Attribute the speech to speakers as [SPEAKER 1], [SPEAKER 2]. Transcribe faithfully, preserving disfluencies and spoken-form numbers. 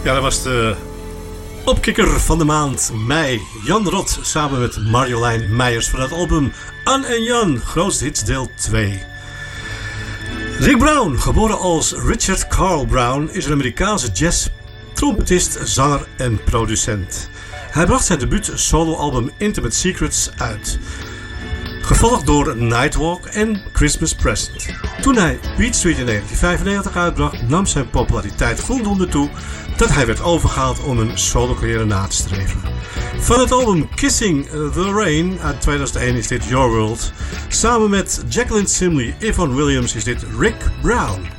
[SPEAKER 1] Ja, dat was de opkikker van de maand mei. Jan Rot samen met Marjolein Meijers van het album Ann en Jan, grootste hits deel twee. Rick Brown, geboren als Richard Carl Brown, is een Amerikaanse jazz, trompetist, zanger en producent. Hij bracht zijn debuut soloalbum Intimate Secrets uit, gevolgd door Nightwalk en Christmas Present. Toen hij Beat Street in negentien vijfennegentig uitbracht, nam zijn populariteit voldoende toe dat hij werd overgehaald om een solo-carrière na te streven. Van het album Kissing the Rain uit tweeduizend één is dit Your World. Samen met Jacqueline Simley, Yvonne Williams is dit Rick Brown.